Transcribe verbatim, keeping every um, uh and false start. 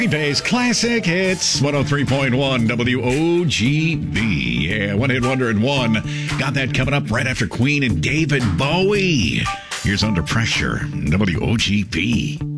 Green Bay's Classic Hits, one oh three point one W O G B. Yeah, One Hit Wonder and One. Got that coming up right after Queen and David Bowie. Here's Under Pressure, W O G B.